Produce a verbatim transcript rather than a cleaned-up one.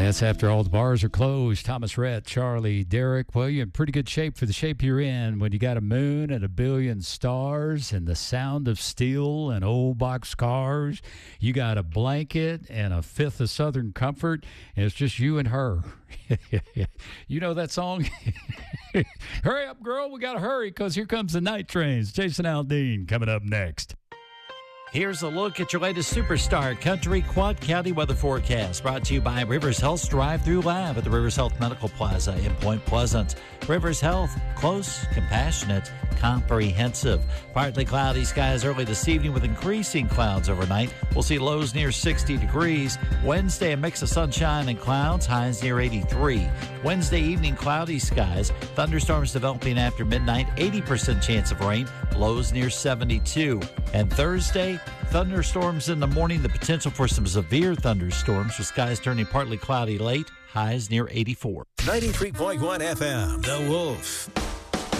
That's after all the bars are closed. Thomas Rhett, Charlie, Derek. Well, you're in pretty good shape for the shape you're in when you got a moon and a billion stars and the sound of steel and old box cars. You got a blanket and a fifth of Southern Comfort, and it's just you and her. You know that song? Hurry up, girl. We got to hurry because here comes the night trains. Jason Aldean coming up next. Here's a look at your latest Superstar Country Quad County weather forecast, brought to you by Rivers Health's Drive-Thru Lab at the Rivers Health Medical Plaza in Point Pleasant. Rivers Health, close, compassionate, comprehensive. Partly cloudy skies early this evening with increasing clouds overnight. We'll see lows near sixty degrees. Wednesday, a mix of sunshine and clouds, highs near eighty-three. Wednesday evening, cloudy skies. Thunderstorms developing after midnight, eighty percent chance of rain, lows near seventy-two. And Thursday, thunderstorms in the morning, the potential for some severe thunderstorms with skies turning partly cloudy late, highs near eighty-four. ninety-three point one F M, The Wolf.